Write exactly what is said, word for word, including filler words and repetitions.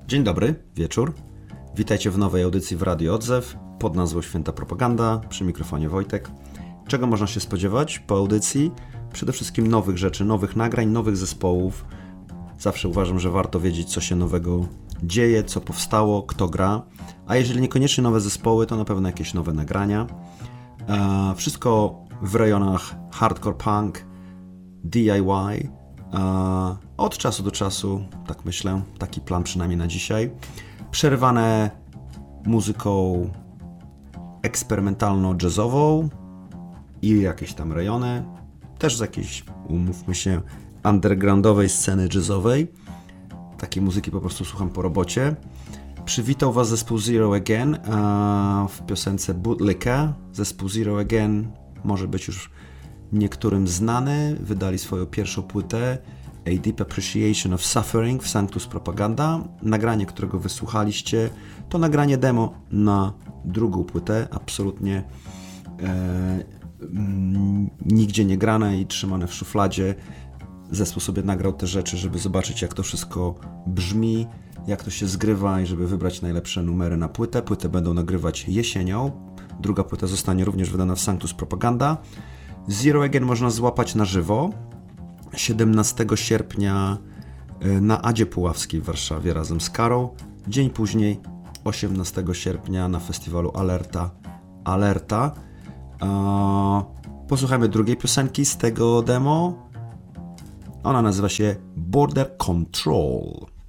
Dzień dobry, wieczór. Witajcie w nowej audycji w Radiu Odzew pod nazwą Święta Propaganda, przy mikrofonie Wojtek. Czego można się spodziewać po audycji? Przede wszystkim nowych rzeczy, nowych nagrań, nowych zespołów. Zawsze uważam, że warto wiedzieć, co się nowego dzieje, co powstało, kto gra. A jeżeli niekoniecznie nowe zespoły, to na pewno jakieś nowe nagrania. E, wszystko w rejonach hardcore punk, D I Y. E, od czasu do czasu, tak myślę, taki plan przynajmniej na dzisiaj. Przerywane muzyką eksperymentalno-jazzową i jakieś tam rejony. Też z jakiejś, umówmy się, undergroundowej sceny jazzowej. Takiej muzyki po prostu słucham po robocie. Przywitał Was zespół Zero Again w piosence Bootlicka. Zespół Zero Again może być już niektórym znany. Wydali swoją pierwszą płytę A Deep Appreciation of Suffering w Sanctus Propaganda. Nagranie, którego wysłuchaliście, to nagranie demo na drugą płytę. Absolutnie e, m, nigdzie nie grane i trzymane w szufladzie. Zespół sobie nagrał te rzeczy, żeby zobaczyć, jak to wszystko brzmi, jak to się zgrywa i żeby wybrać najlepsze numery na płytę. Płytę będą nagrywać jesienią. Druga płyta zostanie również wydana w Sanctus Propaganda. Zero Again można złapać na żywo siedemnastego sierpnia na Adzie Puławskiej w Warszawie razem z Karą. Dzień później, osiemnastego sierpnia na festiwalu Alerta. Alerta. Posłuchajmy drugiej piosenki z tego demo. Ona nazywa się Border Control.